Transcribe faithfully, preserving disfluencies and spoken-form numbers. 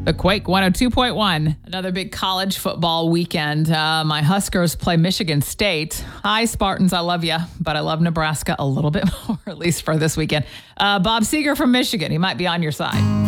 The Quake one oh two point one. Another big college football weekend. Uh, my Huskers play Michigan State. Hi, Spartans. I love you, but I love Nebraska a little bit more, at least for this weekend. Uh, Bob Seger from Michigan. He might be on your side.